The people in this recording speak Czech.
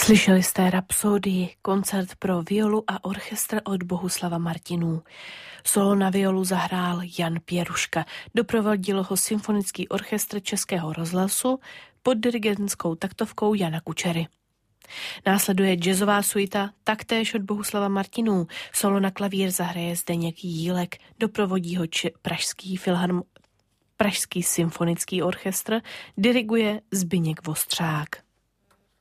Slyšeli jste Rapsodii, koncert pro violu a orchestr od Bohuslava Martinů. Solo na violu zahrál Jan Pěruška, doprovodil ho Symfonický orchestr Českého rozhlasu pod dirigentskou taktovkou Jana Kučery. Následuje jazzová suita, taktéž od Bohuslava Martinů. Solo na klavír zahraje Zdeněk Jílek, doprovodí ho Pražský symfonický orchestr, diriguje Zbyněk Vostřák.